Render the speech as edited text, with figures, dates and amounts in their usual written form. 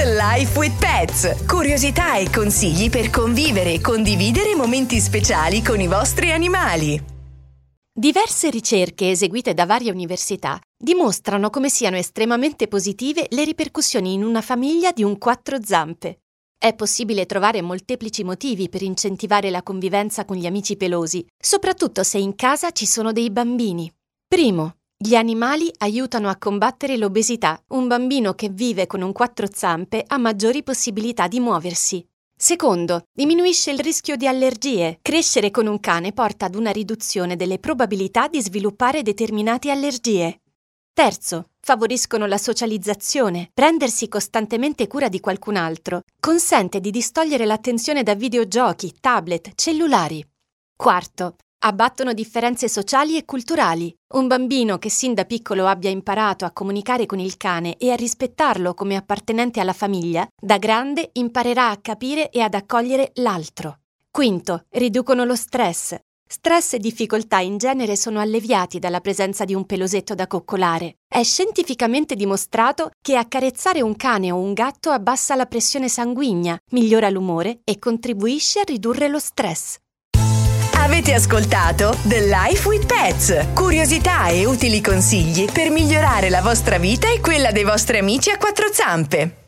The Life with Pets. Curiosità e consigli per convivere e condividere momenti speciali con i vostri animali. Diverse ricerche eseguite da varie università dimostrano come siano estremamente positive le ripercussioni in una famiglia di un quattro zampe. È possibile trovare molteplici motivi per incentivare la convivenza con gli amici pelosi, soprattutto se in casa ci sono dei bambini. Primo, gli animali aiutano a combattere l'obesità. Un bambino che vive con un quattro zampe ha maggiori possibilità di muoversi. Secondo, diminuisce il rischio di allergie. Crescere con un cane porta ad una riduzione delle probabilità di sviluppare determinate allergie. Terzo, favoriscono la socializzazione. Prendersi costantemente cura di qualcun altro consente di distogliere l'attenzione da videogiochi, tablet, cellulari. Quarto, abbattono differenze sociali e culturali. Un bambino che sin da piccolo abbia imparato a comunicare con il cane e a rispettarlo come appartenente alla famiglia, da grande imparerà a capire e ad accogliere l'altro. Quinto, riducono lo stress. Stress e difficoltà in genere sono alleviati dalla presenza di un pelosetto da coccolare. È scientificamente dimostrato che accarezzare un cane o un gatto abbassa la pressione sanguigna, migliora l'umore e contribuisce a ridurre lo stress. Avete ascoltato The Life with Pets. Curiosità e utili consigli per migliorare la vostra vita e quella dei vostri amici a quattro zampe.